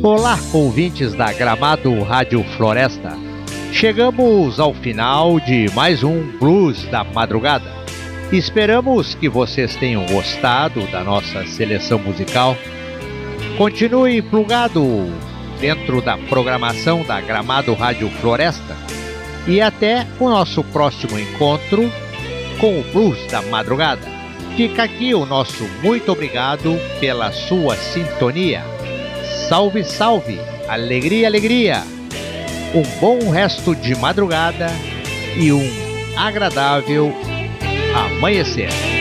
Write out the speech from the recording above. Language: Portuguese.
Olá, ouvintes da Gramado Rádio Floresta. Chegamos ao final de mais um Blues da Madrugada. Esperamos que vocês tenham gostado da nossa seleção musical. Continue plugado dentro da programação da Gramado Rádio Floresta e até o nosso próximo encontro com o Blues da Madrugada. Fica aqui o nosso muito obrigado pela sua sintonia. Salve, salve, alegria, alegria, um bom resto de madrugada e um agradável amanhecer.